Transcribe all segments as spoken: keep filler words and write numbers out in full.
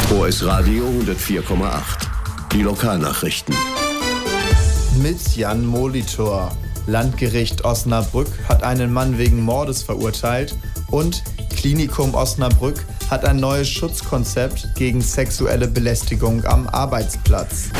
O S Radio hundertvier Komma acht. Die Lokalnachrichten. Mit Jan Molitor. Landgericht Osnabrück hat einen Mann wegen Mordes verurteilt und Klinikum Osnabrück hat ein neues Schutzkonzept gegen sexuelle Belästigung am Arbeitsplatz.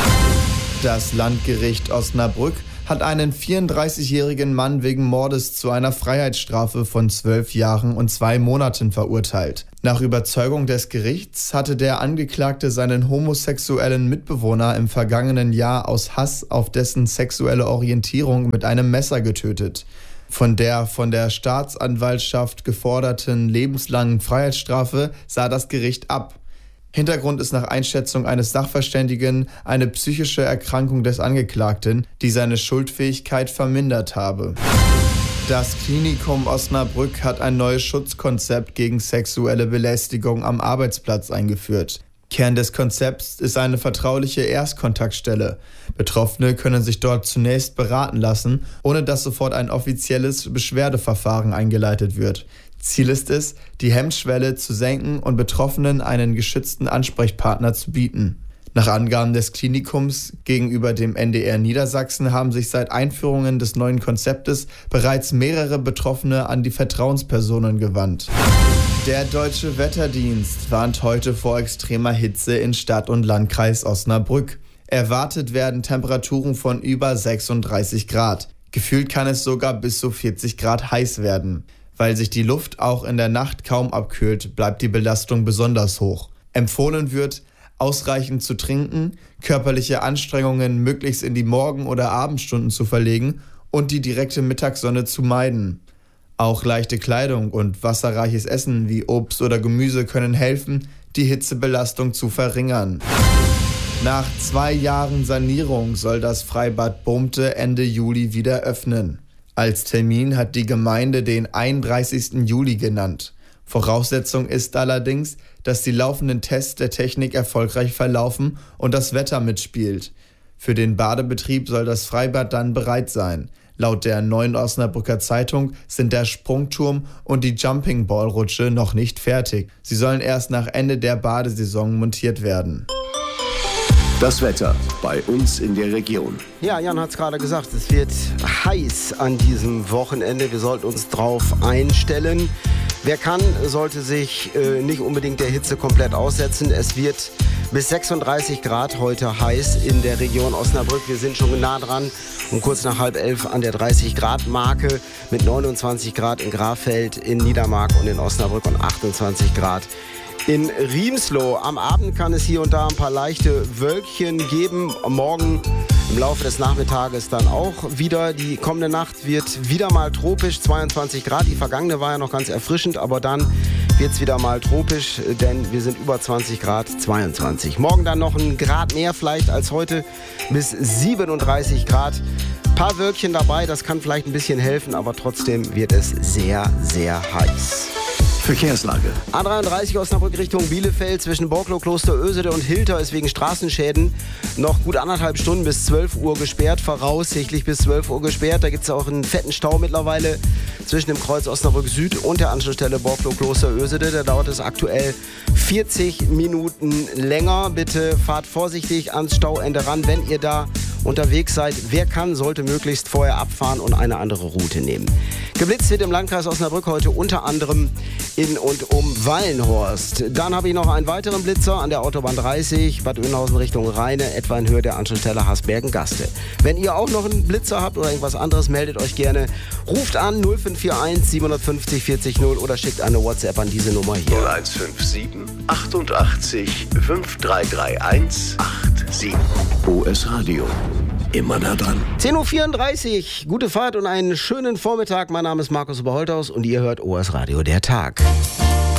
Das Landgericht Osnabrück hat einen vierunddreißigjährigen Mann wegen Mordes zu einer Freiheitsstrafe von zwölf Jahren und zwei Monaten verurteilt. Nach Überzeugung des Gerichts hatte der Angeklagte seinen homosexuellen Mitbewohner im vergangenen Jahr aus Hass auf dessen sexuelle Orientierung mit einem Messer getötet. Von der von der Staatsanwaltschaft geforderten lebenslangen Freiheitsstrafe sah das Gericht ab. Hintergrund ist nach Einschätzung eines Sachverständigen eine psychische Erkrankung des Angeklagten, die seine Schuldfähigkeit vermindert habe. Das Klinikum Osnabrück hat ein neues Schutzkonzept gegen sexuelle Belästigung am Arbeitsplatz eingeführt. Kern des Konzepts ist eine vertrauliche Erstkontaktstelle. Betroffene können sich dort zunächst beraten lassen, ohne dass sofort ein offizielles Beschwerdeverfahren eingeleitet wird. Ziel ist es, die Hemmschwelle zu senken und Betroffenen einen geschützten Ansprechpartner zu bieten. Nach Angaben des Klinikums gegenüber dem N D R Niedersachsen haben sich seit Einführungen des neuen Konzeptes bereits mehrere Betroffene an die Vertrauenspersonen gewandt. Der Deutsche Wetterdienst warnt heute vor extremer Hitze in Stadt und Landkreis Osnabrück. Erwartet werden Temperaturen von über sechsunddreißig Grad. Gefühlt kann es sogar bis zu vierzig Grad heiß werden. Weil sich die Luft auch in der Nacht kaum abkühlt, bleibt die Belastung besonders hoch. Empfohlen wird, ausreichend zu trinken, körperliche Anstrengungen möglichst in die Morgen- oder Abendstunden zu verlegen und die direkte Mittagssonne zu meiden. Auch leichte Kleidung und wasserreiches Essen wie Obst oder Gemüse können helfen, die Hitzebelastung zu verringern. Nach zwei Jahren Sanierung soll das Freibad Bohmte Ende Juli wieder öffnen. Als Termin hat die Gemeinde den einunddreißigsten Juli genannt. Voraussetzung ist allerdings, dass die laufenden Tests der Technik erfolgreich verlaufen und das Wetter mitspielt. Für den Badebetrieb soll das Freibad dann bereit sein. Laut der Neuen Osnabrücker Zeitung sind der Sprungturm und die Jumping-Ball-Rutsche noch nicht fertig. Sie sollen erst nach Ende der Badesaison montiert werden. Das Wetter bei uns in der Region. Ja, Jan hat es gerade gesagt, es wird heiß an diesem Wochenende. Wir sollten uns drauf einstellen. Wer kann, sollte sich äh, nicht unbedingt der Hitze komplett aussetzen. Es wird bis sechsunddreißig Grad heute heiß in der Region Osnabrück. Wir sind schon nah dran, um kurz nach halb elf an der dreißig Grad Marke mit neunundzwanzig Grad in Grafeld, in Niedermark und in Osnabrück und achtundzwanzig Grad in Riemsloh. Am Abend kann es hier und da ein paar leichte Wölkchen geben. Morgen im Laufe des Nachmittages dann auch wieder. Die kommende Nacht wird wieder mal tropisch, zweiundzwanzig Grad. Die vergangene war ja noch ganz erfrischend, aber dann wird es wieder mal tropisch, denn wir sind über zwanzig Grad, zweiundzwanzig. Morgen dann noch ein Grad mehr vielleicht als heute, bis siebenunddreißig Grad. Ein paar Wölkchen dabei, das kann vielleicht ein bisschen helfen, aber trotzdem wird es sehr, sehr heiß. Verkehrslage. A dreiunddreißig Osnabrück Richtung Bielefeld zwischen Borklow, Kloster Ösede und Hilter ist wegen Straßenschäden noch gut anderthalb Stunden bis zwölf Uhr gesperrt, voraussichtlich bis zwölf Uhr gesperrt. Da gibt es auch einen fetten Stau mittlerweile zwischen dem Kreuz Osnabrück Süd und der Anschlussstelle Borklow, Kloster Ösede. Da dauert es aktuell vierzig Minuten länger. Bitte fahrt vorsichtig ans Stauende ran, wenn ihr da unterwegs seid. Wer kann, sollte möglichst vorher abfahren und eine andere Route nehmen. Geblitzt wird im Landkreis Osnabrück heute unter anderem in und um Wallenhorst. Dann habe ich noch einen weiteren Blitzer an der Autobahn dreißig, Bad Oeynhausen Richtung Rheine, etwa in Höhe der Anschlussstelle Hasbergen-Gaste. Wenn ihr auch noch einen Blitzer habt oder irgendwas anderes, meldet euch gerne. Ruft an null fünf vier eins siebenundfünfzig vierzig null oder schickt eine WhatsApp an diese Nummer hier. null eins fünf sieben achtundachtzig fünf drei drei eins acht sieben. O S Radio. Immer nah dran. zehn Uhr vierunddreißig. Gute Fahrt und einen schönen Vormittag. Mein Name ist Markus Oberholthaus und ihr hört O S Radio der Tag.